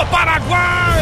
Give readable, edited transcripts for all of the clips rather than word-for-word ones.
Paraguai!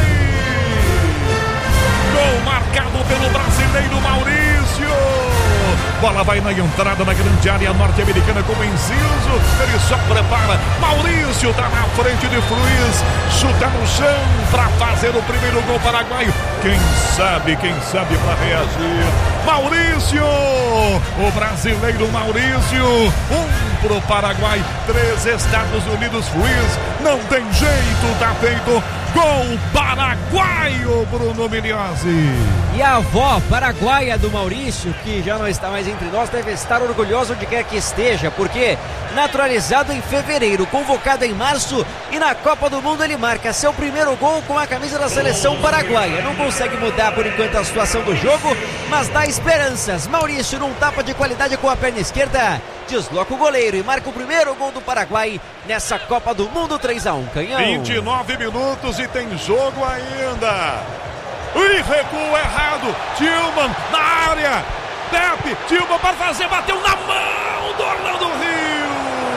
Gol marcado pelo brasileiro Maurício. Bola vai na entrada na grande área norte-americana com o Enciso. Ele só prepara. Maurício tá na frente de Fruiz. Chuta no chão para fazer o primeiro gol paraguaio. Quem sabe para reagir. Maurício! O brasileiro Maurício. Pro Paraguai. 3 Estados Unidos. Fruiz. Não tem jeito, tá feito. Gol paraguaio, Bruno Miliozzi. E a avó paraguaia do Maurício, que já não está mais entre nós, deve estar orgulhoso onde quer que esteja, porque naturalizado em fevereiro, convocado em março, e na Copa do Mundo ele marca seu primeiro gol com a camisa da seleção paraguaia. Não consegue mudar por enquanto a situação do jogo, mas dá esperanças. Maurício, num tapa de qualidade com a perna esquerda, desloca o goleiro e marca o primeiro gol do Paraguai nessa Copa do Mundo. 3-1, Canhão. 29 minutos e tem jogo ainda. E recuo errado. Tillman na área. Pepe, Tillman para fazer, bateu na mão do Orlando Rio.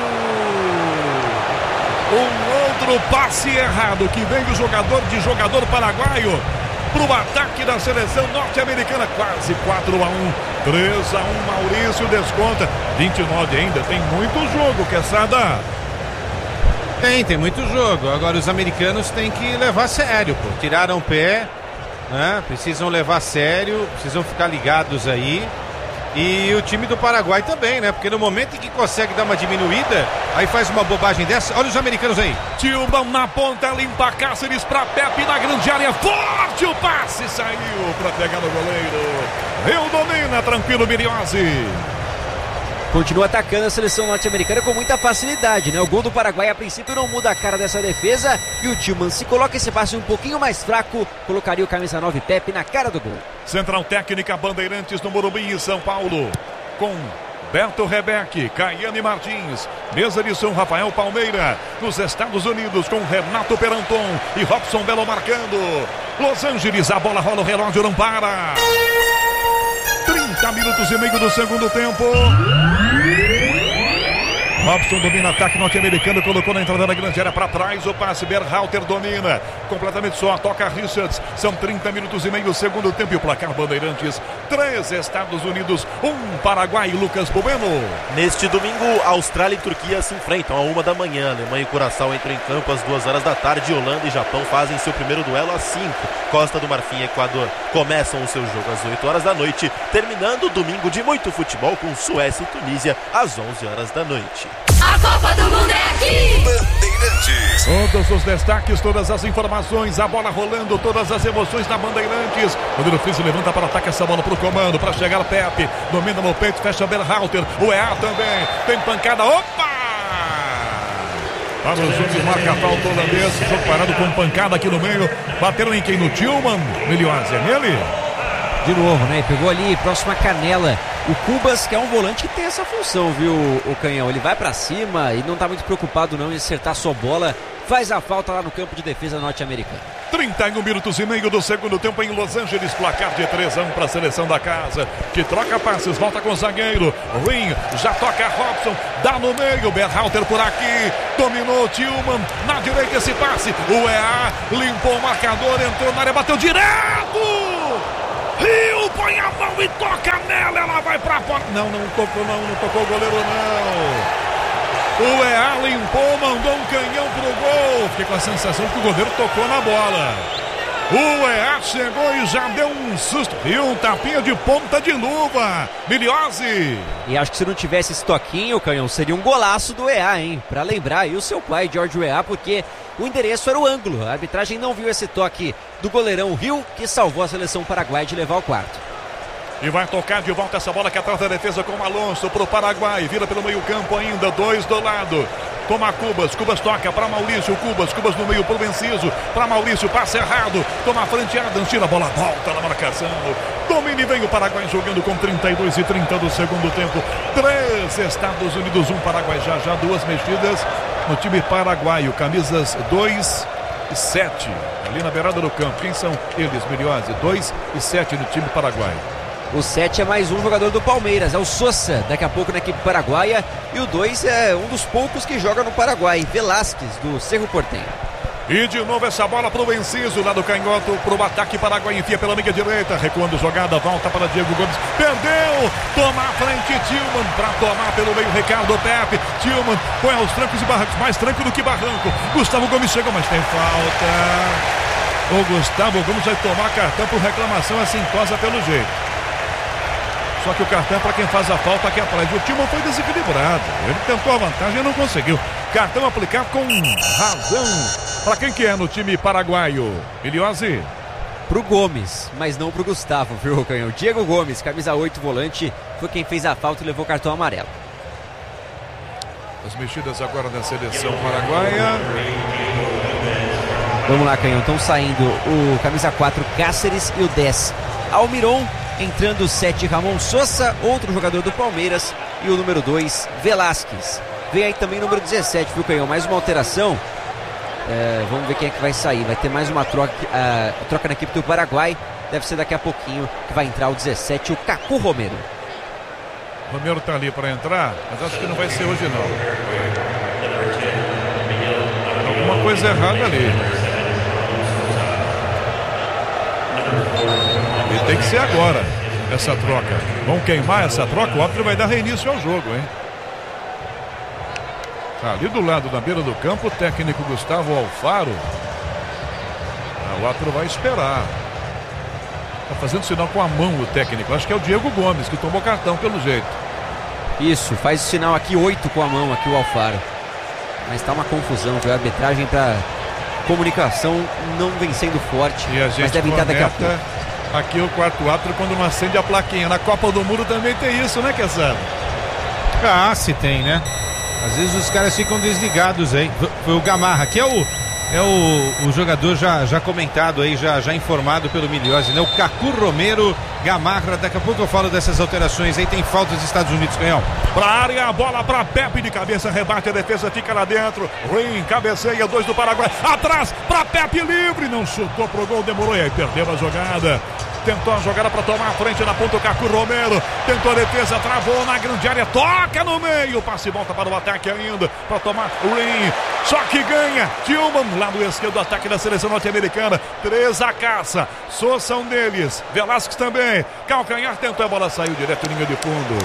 Um outro passe errado que vem do jogador paraguaio pro ataque da seleção norte-americana. Quase 4-1. 3-1, Maurício desconta. 29 ainda, tem muito jogo, Quesada. Tem muito jogo. Agora os americanos têm que levar a sério, pô. Tiraram o pé, né? Precisam levar a sério, precisam ficar ligados aí. E o time do Paraguai também, né? Porque no momento em que consegue dar uma diminuída, aí faz uma bobagem dessa. Olha os americanos aí. Tillman na ponta, limpa Cáceres pra Pepe na grande área. Forte o passe, saiu pra pegar no goleiro. Rio domina, tranquilo, Miliozzi. Continua atacando a seleção norte-americana com muita facilidade, né? O gol do Paraguai a princípio não muda a cara dessa defesa, e o Tillman, se coloca esse passe um pouquinho mais fraco, colocaria o camisa 9 Pepe na cara do gol. Central Técnica Bandeirantes no Morumbi, em São Paulo, com Beto Rebeck, Caiane Martins, mesa de São Rafael Palmeira, nos Estados Unidos, com Renato Peranton e Robson Belo marcando. Los Angeles, a bola rola, o relógio não para. 30 minutos e meio do segundo tempo. Robson domina, ataque norte-americano, colocou na entrada da grande área para trás, o passe, Berhalter domina, completamente só, toca Richards, são 30 minutos e meio do segundo tempo, e o placar Bandeirantes, 3 Estados Unidos, 1 Paraguai. Lucas Bobeno. Neste domingo, Austrália e Turquia se enfrentam à 1 da manhã, Alemanha e Curaçao entram em campo às 2 horas da tarde, Holanda e Japão fazem seu primeiro duelo às 5, Costa do Marfim e Equador começam o seu jogo às 8 horas da noite, terminando o domingo de muito futebol com Suécia e Tunísia às 11 horas da noite. A Copa do Mundo é aqui! Bandeirantes. Todos os destaques, todas as informações, a bola rolando, todas as emoções na Bandeirantes. O Rodrigo Friso levanta para atacar essa bola para o comando, para chegar Pepe, domina no peito, fecha Berhalter, o EA também, tem pancada, opa! Para os outros, marca a falta holandês, jogo parado com pancada aqui no meio, bateram em quem? No Tillman, Miliozzi, é nele? De novo, né? Pegou ali, próxima canela. O Cubas, que é um volante que tem essa função, viu, o Canhão? Ele vai pra cima e não tá muito preocupado não em acertar sua bola. Faz a falta lá no campo de defesa norte-americano. 31 minutos e meio do segundo tempo em Los Angeles. Placar de 3-1 para a seleção da casa, que troca passes, volta com o zagueiro. Ruim, já toca Robson, dá no meio. Berhalter por aqui, dominou Tillman. Na direita esse passe. O EA limpou o marcador, entrou na área, bateu direto. Rio põe a mão e toca nela, ela vai pra fora. Não tocou o goleiro não. O EA limpou, mandou um canhão pro gol. Fiquei com a sensação que o goleiro tocou na bola. O EA chegou e já deu um susto. E um tapinha de ponta de luva. Miliozzi. E acho que se não tivesse esse toquinho, Canhão, seria um golaço do EA, hein? Pra lembrar aí o seu pai, George EA, porque o endereço era o ângulo. A arbitragem não viu esse toque do goleirão Rio, que salvou a seleção paraguaia de levar o quarto. E vai tocar de volta essa bola que atrás da defesa com o Alonso pro Paraguai. Vira pelo meio campo ainda, 2 do lado. Toma Cubas toca para Maurício, Cubas no meio pro Enciso, para Maurício, passe errado, toma a frente, Adams, tira a bola, volta na marcação, domina e vem o Paraguai jogando com 32 e 30 do segundo tempo, 3 Estados Unidos, 1 Paraguai, já 2 mexidas no time paraguaio, camisas 2 e 7, ali na beirada do campo, quem são eles, Miliozzi? 2 e 7 no time paraguaio. O 7 é mais um jogador do Palmeiras, é o Sosa, daqui a pouco na equipe paraguaia. E o 2 é um dos poucos que joga no Paraguai, Velásquez, do Cerro Porteño. E de novo essa bola pro Enciso, lá do canhoto, pro ataque paraguaio, enfia pela meia direita, recuando jogada, volta para Diego Gomes, perdeu, toma a frente Tillman, para tomar pelo meio Ricardo Pepe, Tillman põe aos trancos e barrancos, mais tranco do que barranco, Gustavo Gomes chega, mas tem falta, o Gustavo Gomes vai tomar cartão por reclamação assintosa pelo jeito. Só que o cartão é para quem faz a falta aqui atrás. O Tillman foi desequilibrado, ele tentou a vantagem e não conseguiu. Cartão aplicado com razão. Para quem que é no time paraguaio, Miliose? Pro Gomes, mas não pro Gustavo, viu, Canhão? Diego Gomes, camisa 8, volante, foi quem fez a falta e levou o cartão amarelo. As mexidas agora na seleção paraguaia. Vamos lá, Canhão, estão saindo o camisa 4, Cáceres, e o 10, Almiron. Entrando o 7, Ramon Sosa, outro jogador do Palmeiras, e o número 2, Velasquez. Vem aí também o número 17, viu, Canhão? Mais uma alteração. Vamos ver quem é que vai sair. Vai ter mais uma troca na equipe do Paraguai. Deve ser daqui a pouquinho que vai entrar o 17, o Cacu Romero. Romero tá ali para entrar, mas acho que não vai ser hoje não. Alguma coisa errada ali. E tem que ser agora essa troca. Vão queimar essa troca, o árbitro vai dar reinício ao jogo, hein? Tá ali do lado da beira do campo, o técnico Gustavo Alfaro. O árbitro vai esperar. Tá fazendo sinal com a mão o técnico. Acho que é o Diego Gomes que tomou cartão pelo jeito. Isso, faz o sinal aqui 8 com a mão, aqui o Alfaro. Mas tá uma confusão, viu? A arbitragem pra comunicação não vem sendo forte. E a gente mas deve estar daqui a pouco. Aqui o quarto árbitro quando não acende a plaquinha. Na Copa do Mundo também tem isso, né, Quesada? Ah, se tem, né? Às vezes os caras ficam desligados aí. Foi o Gamarra, que é o jogador já comentado aí, já informado pelo Miliose, né? O Cacu Romero, Gamarra. Daqui a pouco eu falo dessas alterações aí. Tem falta dos Estados Unidos, Canhão. Pra área, a bola pra Pepe de cabeça, rebate, a defesa fica lá dentro. Ruim, cabeceia, 2 do Paraguai. Atrás, pra Pepe livre, não chutou pro gol, demorou e aí perdeu a jogada. Tentou a jogada para tomar a frente na ponta o Cacu Romero. Tentou a defesa, travou na grande área. Toca no meio. Passe e volta para o ataque ainda. Para tomar o Rim. Só que ganha. Tillman, lado esquerdo do ataque da seleção norte-americana. 3 a caça. Sosa um deles. Velasquez também. Calcanhar tentou, a bola saiu direto em linha de fundo.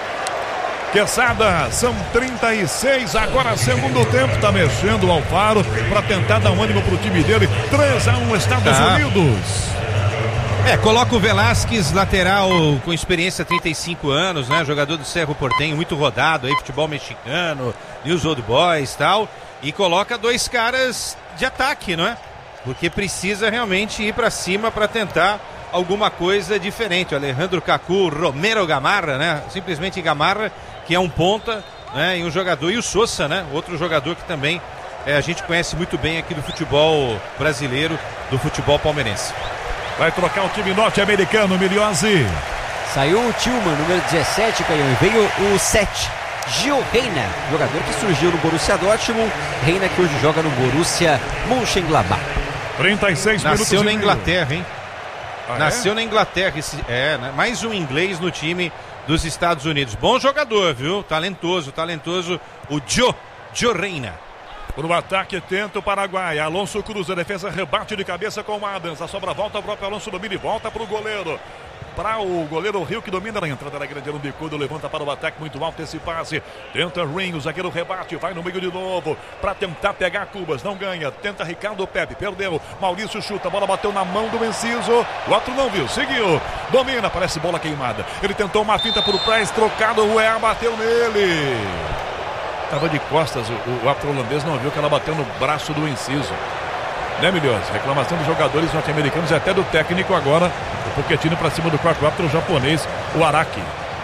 Quesada, são 36, agora segundo tempo, tá mexendo o Alfaro para tentar dar um ânimo pro time dele. 3-1 Estados Unidos. Coloca o Velasquez, lateral com experiência, 35 anos, né? Jogador do Cerro Porteño, muito rodado aí, futebol mexicano, News Old Boys e tal. E coloca 2 caras de ataque, não é? Porque precisa realmente ir para cima para tentar alguma coisa diferente. O Alejandro Cacu Romero Gamarra, né? Simplesmente Gamarra, que é um ponta, né? E um jogador, e o Sosa, né? Outro jogador que também a gente conhece muito bem aqui do futebol brasileiro, do futebol palmeirense. Vai trocar o time norte-americano, Miliose. Saiu o Tillman, número 17, Canhão, e veio o 7, Gio Reyna, jogador que surgiu no Borussia Dortmund. Reyna que hoje joga no Borussia Mönchengladbach. 36 minutos. Nasceu na Inglaterra, hein? Nasceu é? na Inglaterra. Né? Mais um inglês no time dos Estados Unidos. Bom jogador, viu? Talentoso. O Gio Reyna. Pro ataque tenta o Paraguai. Alonso cruza, defesa, rebate de cabeça com o Adams. A sobra volta, o próprio Alonso domina e volta pro goleiro. Para o goleiro Rio, que domina na entrada da grande área, bicudo, levanta para o ataque, muito alto esse passe. Tenta Ring, o zagueiro rebate, vai no meio de novo para tentar pegar Cubas, não ganha. Tenta Ricardo Pepe, perdeu. Maurício chuta, a bola bateu na mão do Enciso. O outro não viu, seguiu. Domina, parece bola queimada. Ele tentou uma finta por trás, trocado, o Ea bateu nele. Estava de costas, o árbitro holandês não viu que ela bateu no braço do Enciso. Né, Miliose? Reclamação dos jogadores norte-americanos e até do técnico agora. O Pochettino para cima do quarto árbitro japonês, o Araki.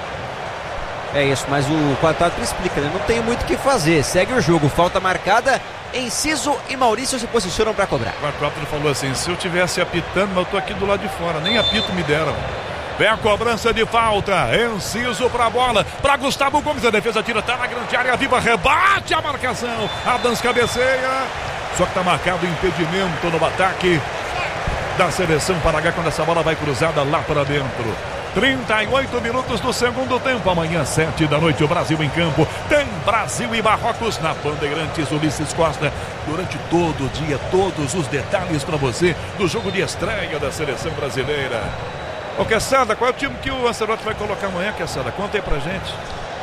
É isso, mas o quarto árbitro explica, né? Não tem muito o que fazer. Segue o jogo, falta marcada. Enciso e Maurício se posicionam para cobrar. O quarto árbitro falou assim: se eu tivesse apitando, mas eu tô aqui do lado de fora, nem apito me deram. Vem a cobrança de falta. Enciso para a bola. Para Gustavo Gomes. A defesa tira, tá na grande área viva. Rebate a marcação. Adams cabeceia. Só que está marcado impedimento no ataque da seleção paraguaia quando essa bola vai cruzada lá para dentro. 38 minutos do segundo tempo. Amanhã, 7 da noite, o Brasil em campo. Tem Brasil e Marrocos na Bandeirantes. Ulisses Costa, durante todo o dia, todos os detalhes para você do jogo de estreia da seleção brasileira. Ô, Quesada, qual é o time que o Ancelotti vai colocar amanhã, Quesada? Conta aí pra gente.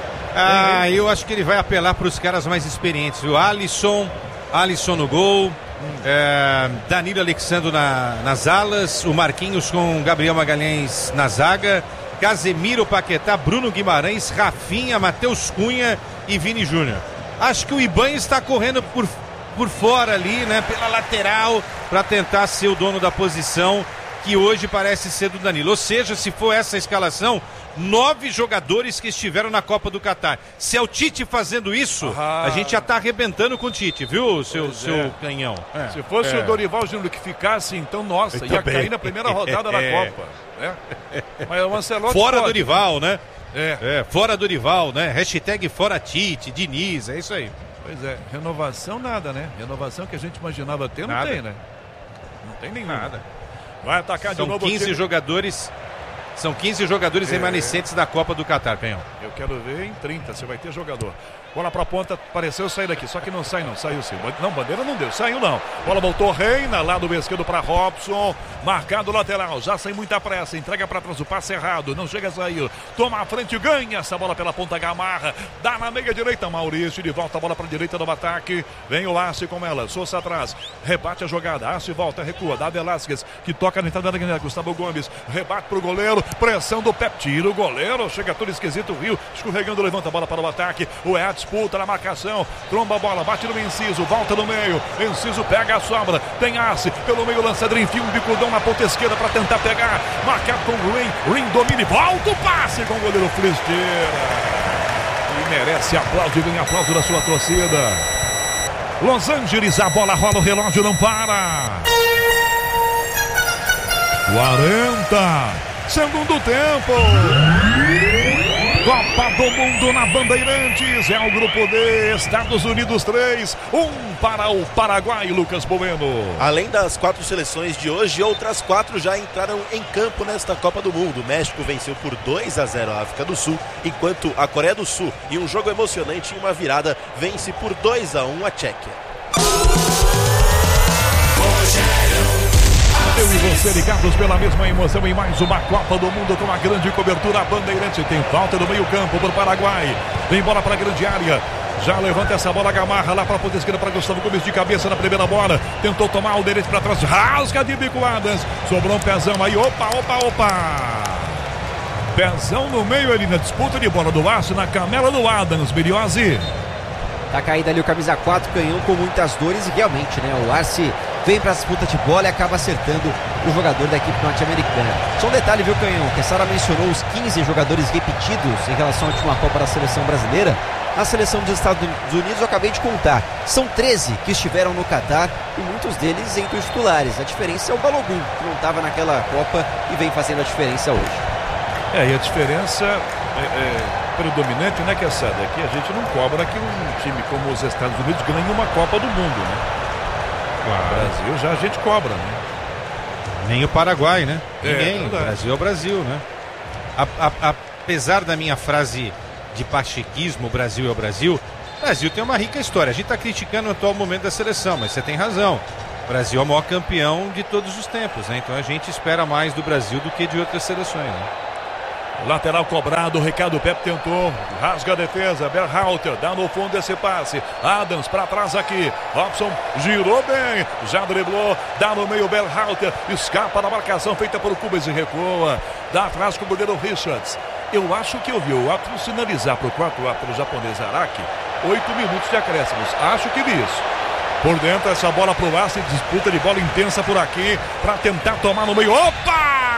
Eu acho que ele vai apelar para os caras mais experientes, viu? Alisson no gol, Danilo Alexandre nas alas, o Marquinhos com Gabriel Magalhães na zaga, Casemiro, Paquetá, Bruno Guimarães, Rafinha, Matheus Cunha e Vini Júnior. Acho que o Ibanha está correndo por fora ali, né? Pela lateral, para tentar ser o dono da posição, que hoje parece ser do Danilo. Ou seja, se for essa escalação, 9 jogadores que estiveram na Copa do Catar. Se é o Tite fazendo isso, a gente já está arrebentando com o Tite, viu, seu canhão? Se fosse o Dorival Júnior que ficasse, então, nossa, ia cair na primeira rodada da Copa. Né? Mas o Ancelotti fora Dorival, né? Fora Dorival, né? Hashtag fora Tite, Diniz, é isso aí. Pois é, renovação nada, né? Renovação que a gente imaginava ter, não tem, né? Não tem nem nada. Vai atacar de novo. 15 jogadores. São 15 jogadores remanescentes da Copa do Catar, Penhão. Eu quero ver em 30, você vai ter jogador. Bola pra ponta, pareceu sair daqui, só que não sai não, saiu sim. Não, bandeira não deu, saiu não. Bola voltou, Reina, lá do esquerdo pra Robson, marcado lateral, já sem muita pressa, entrega pra trás, o passe errado, não chega a sair. Toma a frente, ganha essa bola pela ponta, Gamarra, dá na meia direita, Maurício, de volta a bola pra direita do ataque, vem o Arce com ela, Sousa atrás, rebate a jogada, Arce volta, recua, dá Velasquez, que toca na entrada da ganhada, Gustavo Gomes, rebate pro goleiro, pressão do Pep, tira o goleiro, chega todo esquisito, Rio, escorregando, levanta a bola para o ataque, o Edson disputa na marcação, tromba a bola, bate no Enciso, volta no meio, Enciso pega a sobra, tem Arce, pelo meio lança, enfia um bicudão na ponta esquerda para tentar pegar, marcado com o Rin domina e volta o passe com o goleiro Flisteira. E merece aplauso e ganha aplauso da sua torcida. Los Angeles, a bola rola, o relógio não para. 40, segundo tempo. Copa do Mundo na Bandeirantes, é o grupo D, Estados Unidos 3, 1 para o Paraguai, Lucas Bueno. Além das 4 seleções de hoje, outras 4 já entraram em campo nesta Copa do Mundo. O México venceu por 2-0 a África do Sul, enquanto a Coreia do Sul, em um jogo emocionante e uma virada, vence por 2-1 a Tchequia. Eu e você ligados pela mesma emoção em mais uma Copa do Mundo com a grande cobertura Bandeirante. Tem falta do meio campo para o Paraguai. Vem bola para a grande área. Já levanta essa bola, Gamarra lá para a ponta esquerda para Gustavo Gomes de cabeça na primeira bola. Tentou tomar o direito para trás. Rasga de bico Adams. Sobrou um pezão aí. Opa. Pezão no meio ali na disputa de bola do Arce na canela do Adams. Biriose. Tá caído ali o camisa 4, canhão com muitas dores e realmente, né? O Arce vem para a disputa de bola e acaba acertando o jogador da equipe norte-americana. Só um detalhe, viu, Canhão? Que a Sara mencionou os 15 jogadores repetidos em relação à última Copa da seleção brasileira. Na seleção dos Estados Unidos eu acabei de contar. São 13 que estiveram no Catar e muitos deles entre os titulares. A diferença é o Balogun, que não estava naquela Copa e vem fazendo a diferença hoje. E a diferença predominante, né, Quesada? Que a gente não cobra que um time como os Estados Unidos ganhe uma Copa do Mundo, né? Claro. O Brasil já a gente cobra, né? Nem o Paraguai, né? Ninguém. O Brasil é o Brasil, né? Apesar da minha frase de pachequismo, o Brasil é o Brasil, o Brasil tem uma rica história. A gente está criticando o atual momento da seleção, mas você tem razão. O Brasil é o maior campeão de todos os tempos, né? Então a gente espera mais do Brasil do que de outras seleções, né? Lateral cobrado, o Ricardo Pepe tentou, rasga a defesa, Berhalter dá no fundo esse passe, Adams para trás aqui, Robson girou bem, já driblou, dá no meio Berhalter, escapa da marcação feita por Cubas e recua, dá atrás com o goleiro Richards. Eu acho que eu vi o árbitro sinalizar para o 4A para o japonês Araki, 8 minutos de acréscimos, acho que vi isso. Por dentro essa bola para o Arce, disputa de bola intensa por aqui, para tentar tomar no meio, opa!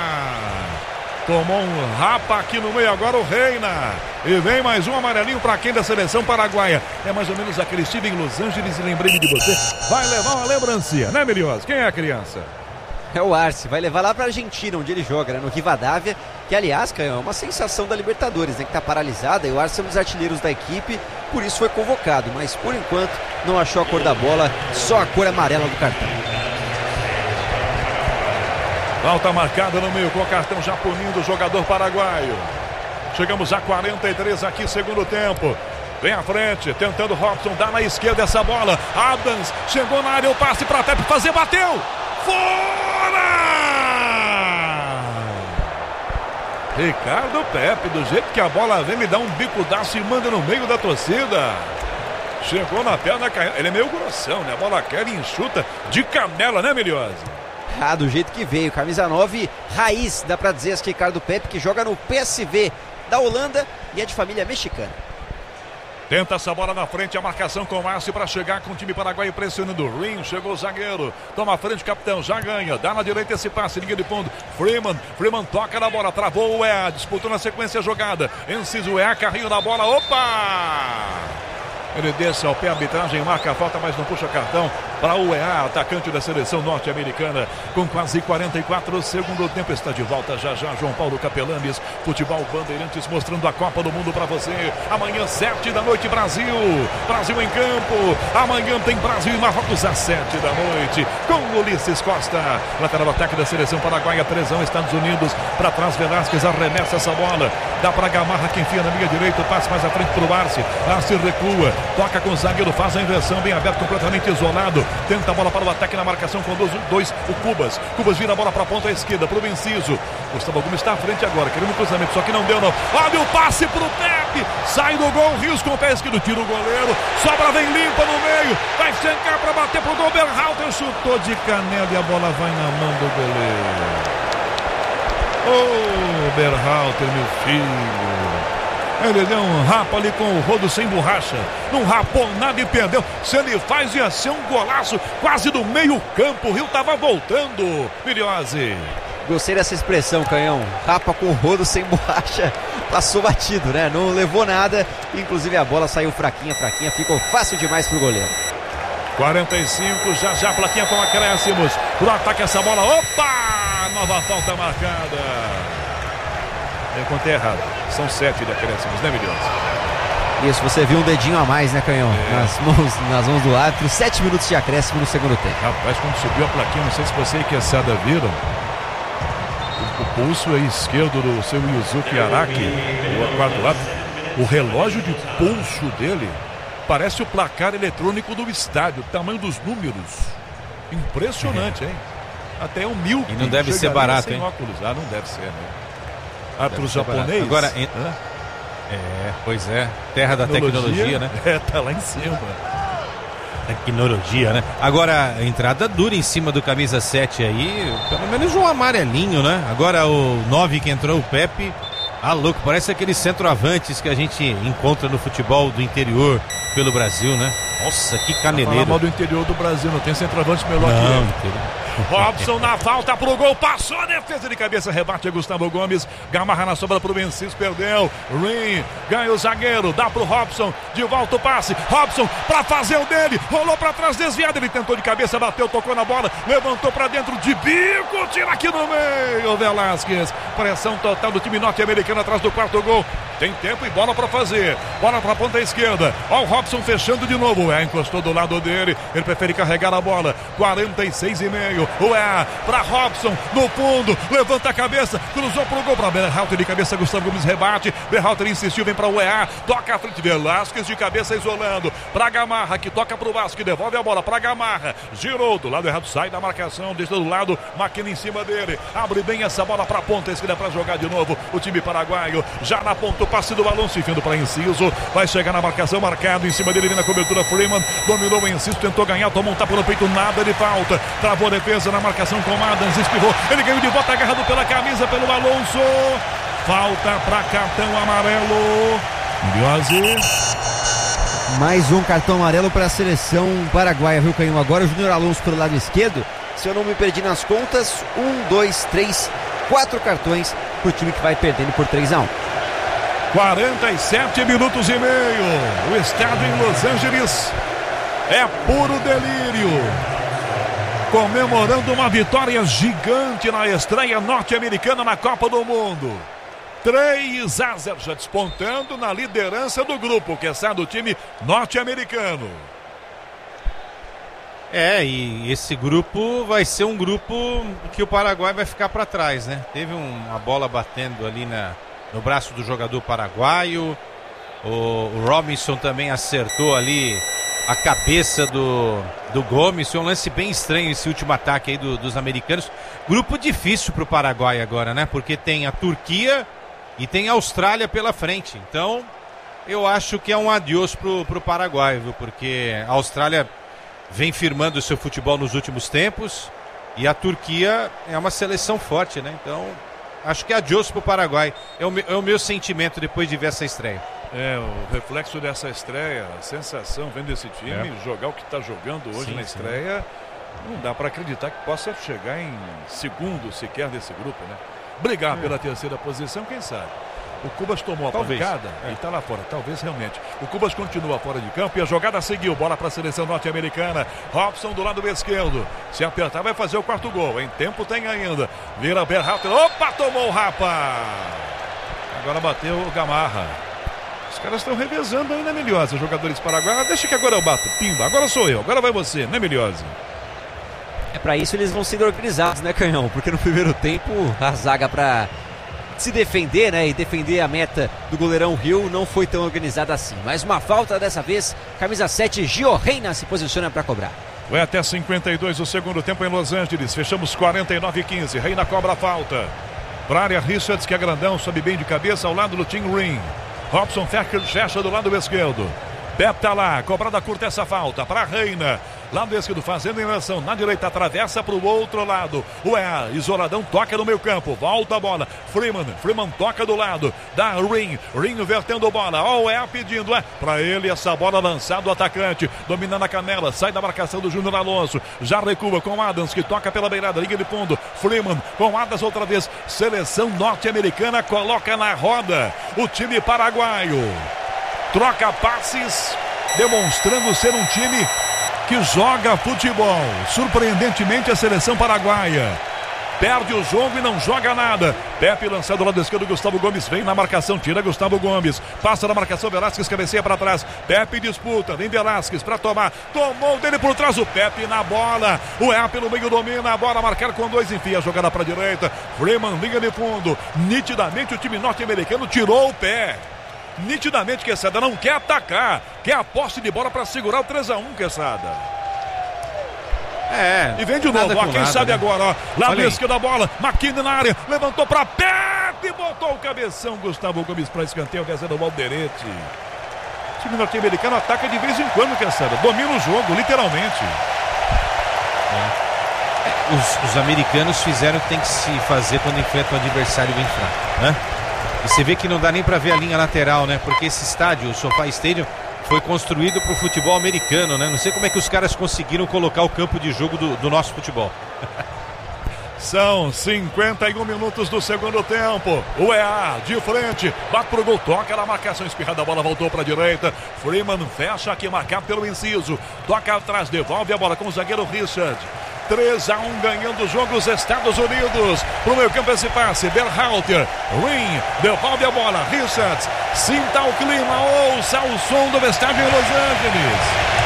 Tomou um rapa aqui no meio agora o Reina. E vem mais um amarelinho para quem da seleção paraguaia. É mais ou menos aquele estive em Los Angeles e lembrei-me de você. Vai levar uma lembrancinha, né, Melios? Quem é a criança? É o Arce, vai levar lá para a Argentina, onde ele joga, né, no Rivadavia, que aliás, é uma sensação da Libertadores, né, que está paralisada, e o Arce é um dos artilheiros da equipe, por isso foi convocado, mas por enquanto não achou a cor da bola, só a cor amarela do cartão. Falta marcada no meio com o cartão já punindo o jogador paraguaio. Chegamos a 43 aqui, segundo tempo. Vem à frente, tentando Robson, dá na esquerda essa bola. Adams chegou na área, o passe para Pepe fazer, bateu. Fora! Ricardo Pepe, do jeito que a bola vem, me dá um bicudaço e manda no meio da torcida. Chegou na perna, ele é meio grossão, né? A bola quer e enxuta de canela, né, Miliose? Do jeito que veio, camisa 9, raiz, dá pra dizer, esse Ricardo Pepe, que joga no PSV da Holanda e é de família mexicana. Tenta essa bola na frente, a marcação com o Márcio para chegar com o time paraguaio pressionando o Rim. Chegou o zagueiro, toma a frente, capitão, já ganha. Dá na direita esse passe, linha de fundo. Freeman toca na bola, travou o EA, disputou na sequência a jogada. Enciso o EA, carrinho na bola, opa! Ele desce ao pé, a arbitragem marca a falta, mas não puxa cartão para o EA, atacante da seleção norte-americana. Com quase 44 segundo tempo, está de volta já João Paulo Capelanes. Futebol Bandeirantes mostrando a Copa do Mundo para você. Amanhã 7 da noite, Brasil em campo. Amanhã tem Brasil e Marrocos às 7 da noite, com Ulisses Costa, lateral ataque da seleção paraguaia. 3-1 Estados Unidos, para trás Velasquez arremessa essa bola, dá para Gamarra que enfia na linha direita, passe mais à frente para o Arce recua, toca com o zagueiro, faz a inversão, bem aberto, completamente isolado, tenta a bola para o ataque na marcação com dois, o Cubas vira a bola para a ponta esquerda, para o Enciso. Gustavo Gomes está à frente agora, querendo um cruzamento, só que não deu não. Olha o passe para o Pepe, sai do gol, Rios com o pé esquerdo, tira o goleiro, sobra, vem limpa no meio, vai chegar para bater para o gol, Berhalter chutou de canela e a bola vai na mão do goleiro. Ô, Berhalter, meu filho. Ele deu um rapa ali com o rodo sem borracha. Não rapou nada e perdeu. Se ele faz, ia ser um golaço quase do meio campo. O Rio tava voltando. Miliose. Gostei dessa expressão, Canhão. Rapa com o rodo sem borracha. Passou batido, né? Não levou nada. Inclusive a bola saiu fraquinha. Ficou fácil demais pro goleiro. 45, já plaquinha com acréscimos. Pro ataque essa bola. Opa! Nova falta marcada. Eu contei errado. São 7 de acréscimos, né, Miliose? Isso, você viu um dedinho a mais, né, Canhão? Nas mãos do árbitro. 7 minutos de acréscimo no segundo tempo. Rapaz, quando subiu a plaquinha, não sei se você e Quesada viram. O pulso esquerdo do seu Yuzuki Araki, o quarto lado, o relógio de pulso dele parece o placar eletrônico do estádio, o tamanho dos números. Impressionante, hein? Até 1.000. E não deve ser barato, hein? Óculos. Não deve ser, né? Árbitro japonês. Agora, pois é, terra da tecnologia, né? Tá lá em cima. Tecnologia, né? Agora, a entrada dura em cima do camisa 7 aí, pelo menos um amarelinho, né? Agora o 9 que entrou, o Pepe, louco, parece aqueles centroavantes que a gente encontra no futebol do interior pelo Brasil, né? Nossa, que caneleiro. Fala mal do interior do Brasil, não tem centroavante melhor que ele. Robson na falta pro gol, passou a defesa de cabeça, rebate Gustavo Gomes, Gamarra na sobra pro Vencis, perdeu, Rim, ganha o zagueiro, dá pro Robson, de volta o passe, Robson pra fazer o dele, rolou pra trás, desviado, ele tentou de cabeça, bateu, tocou na bola, levantou pra dentro de bico, tira aqui no meio, Velasquez, pressão total do time norte-americano atrás do quarto gol, tem tempo e bola pra fazer, bola pra ponta esquerda, ó o Robson fechando de novo, encostou do lado dele, ele prefere carregar a bola, 46,5, pra Robson, no fundo, levanta a cabeça, cruzou pro gol, pra Berhalter de cabeça, Gustavo Gomes rebate, Berhalter insistiu, vem pra UEA, toca a frente, Velasquez de cabeça isolando, pra Gamarra, que toca pro Vasco, que devolve a bola pra Gamarra, girou do lado errado, sai da marcação, deixa do lado, Maquina em cima dele, abre bem essa bola pra ponta esquerda pra jogar de novo, o time paraguaio, já na ponta, o passe do Alonso, enfiando pra Enciso, vai chegar na marcação, marcado em cima dele, na cobertura, Freeman, dominou o Enciso, tentou ganhar, tomou um tapa no peito, nada de falta, travou a defesa na marcação com Adams, espirrou, ele ganhou de volta, agarrado pela camisa, pelo Alonso, falta para cartão amarelo, Miliose. Mais um cartão amarelo para a seleção paraguaia, viu, Canhão? Agora o Júnior Alonso pelo lado esquerdo, se eu não me perdi nas contas, 1, 2, 3, 4 cartões pro time que vai perdendo por 3-1. 47 minutos e meio, o estádio em Los Angeles é puro delírio, comemorando uma vitória gigante na estreia norte-americana na Copa do Mundo. 3-0, já despontando na liderança do grupo, que é do time norte-americano. E esse grupo vai ser um grupo que o Paraguai vai ficar para trás, né? Teve uma bola batendo ali no braço do jogador paraguaio. O Robinson também acertou ali a cabeça do Gomes. Foi um lance bem estranho esse último ataque aí dos americanos. Grupo difícil pro Paraguai agora, né? Porque tem a Turquia e tem a Austrália pela frente. Então, eu acho que é um adiós pro Paraguai, viu? Porque a Austrália vem firmando o seu futebol nos últimos tempos e a Turquia é uma seleção forte, né? Então, acho que é adiós pro Paraguai. É o meu sentimento depois de ver essa estreia. O reflexo dessa estreia, a sensação vendo esse time jogar o que está jogando hoje na estreia, não dá para acreditar que possa chegar em segundo sequer desse grupo, né? Brigar pela terceira posição, quem sabe? O Cubas tomou a pancada e está lá fora, talvez realmente. O Cubas continua fora de campo e a jogada seguiu, bola para a seleção norte-americana. Robson do lado esquerdo, se apertar vai fazer o quarto gol, em tempo tem ainda. Vira Berhalter, opa, tomou o Rapa! Agora bateu o Gamarra. Os caras estão revezando aí, né, Meliosa? Jogadores paraguaios. Deixa que agora eu bato. Pimba, agora sou eu. Agora vai você, né, Meliosa? Para isso eles vão sendo organizados, né, Canhão? Porque no primeiro tempo a zaga para se defender, né, e defender a meta do goleirão Rio não foi tão organizada assim. Mas uma falta dessa vez. Camisa 7, Gio Reyna se posiciona para cobrar. Vai até 52 o segundo tempo em Los Angeles. Fechamos 49-15. Reyna cobra a falta. Para a área, Richards, que é grandão, sobe bem de cabeça ao lado do Tim Ring. Robson fecha do lado esquerdo. Pepe tá lá, cobrada curta essa falta para Reyna. Lado esquerdo fazendo inversão, na direita atravessa para o outro lado. Isoladão toca no meio campo, volta a bola. Freeman toca do lado, dá Ring invertendo a bola. O EA pedindo, para ele essa bola lançada o atacante, dominando a canela, sai da marcação do Júnior Alonso. Já recua com Adams, que toca pela beirada, linha de fundo. Freeman com Adams outra vez. Seleção norte-americana coloca na roda o time paraguaio. Troca passes, demonstrando ser um time que joga futebol. Surpreendentemente a seleção paraguaia perde o jogo e não joga nada. Pepe lançado do lado esquerdo, Gustavo Gomes vem na marcação, tira Gustavo Gomes, passa na marcação, Velasquez cabeceia para trás, Pepe disputa, vem Velasquez para tomar, tomou dele por trás o Pepe na bola, o EA pelo meio domina a bola, marcar com 2, enfia a jogada para a direita, Freeman linha de fundo, nitidamente o time norte-americano tirou o pé. Nitidamente, Quesada não quer atacar, quer a posse de bola para segurar o 3-1, Quesada. E vem de novo, quem sabe agora, lado esquerdo da bola, McKinney na área, levantou para Pepe, botou o cabeção, Gustavo Gomes para escanteio, descendo o Valderete. O time norte-americano ataca de vez em quando, Quesada, domina o jogo, literalmente. Os americanos fizeram o que tem que se fazer quando enfrentam um adversário bem fraco, né? E você vê que não dá nem para ver a linha lateral, né? Porque esse estádio, o SoFi Stadium, foi construído para o futebol americano, né? Não sei como é que os caras conseguiram colocar o campo de jogo do nosso futebol. São 51 minutos do segundo tempo. O EA de frente, bate pro gol, toca na marcação espirrada, a bola voltou para a direita. Freeman fecha aqui, marcado pelo inciso. Toca atrás, devolve a bola com o zagueiro Richard. 3-1 ganhando o jogo os Estados Unidos. Pro meio campo esse passe, Berhalter, Ring, devolve a bola, Richards, sinta o clima, ouça o som do estádio em Los Angeles.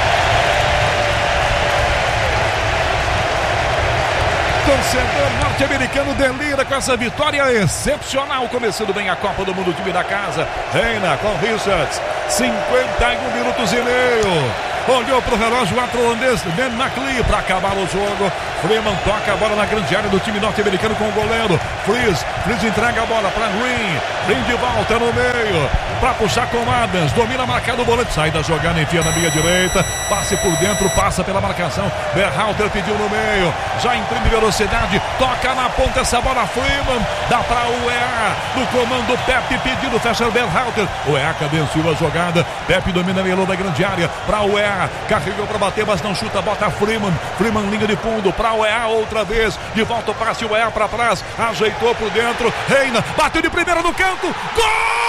Torcedor norte-americano delira com essa vitória excepcional, começando bem a Copa do Mundo, time da casa. Reyna com Richards, 51 minutos e meio. Olhou para o relógio, o holandês Ben McLean para acabar o jogo. Freeman toca a bola na grande área do time norte-americano com o goleiro. Freeze entrega a bola para Ring de volta no meio para puxar com Adams, domina marcado o volante, sai da jogada, enfia na linha direita, passe por dentro, passa pela marcação. Berhalter pediu no meio, já imprime velocidade, toca na ponta essa bola, Freeman dá para o EA do comando, Pepe pedindo, fecha o Berhalter, o EA cadenciou a jogada, Pepe domina meio da grande área para o EA, carregou para bater, mas não chuta, bota Freeman linha de fundo para o EA outra vez, de volta o passe, o EA para trás, ajeitou por dentro, Reyna bateu de primeira no canto, gol!